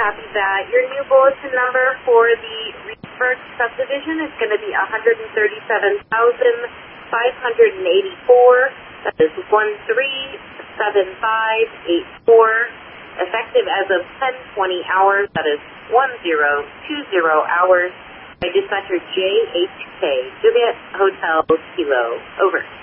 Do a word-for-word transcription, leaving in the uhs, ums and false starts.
Copy that. Your new bulletin number for the Reedsburg subdivision is going to be one hundred thirty-seven thousand five hundred eighty-four. That is one three seven five eight four. Effective as of ten twenty hours. That is one zero two zero hours. By dispatcher J H K, Juliet Hotel Kilo. Over.